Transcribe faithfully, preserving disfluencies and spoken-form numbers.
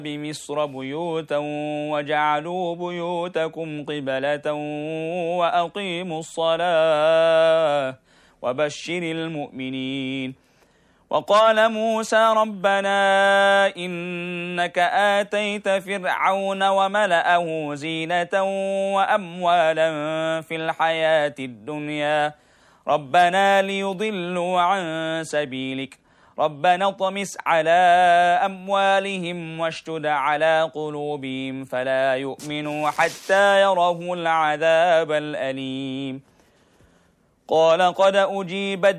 بمصر بيوتا وجعلوا بيوتكم قبلة وأقيموا الصلاة وبشر المؤمنين. وقال موسى ربنا إنك آتيت فرعون وملأه زينة وأموالا في الحياة الدنيا ربنا ليضلوا عن سبيلك ربنا اطمس على أموالهم واشتد على قلوبهم فلا يؤمنوا حتى يروا العذاب الأليم. قال قد أجيبت